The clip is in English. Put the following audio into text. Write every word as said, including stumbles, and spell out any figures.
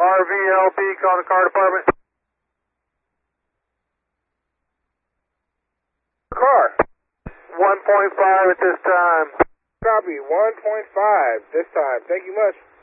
R V L B, calling the car department. Car. one point five at this time. Copy, one point five this time. Thank you much.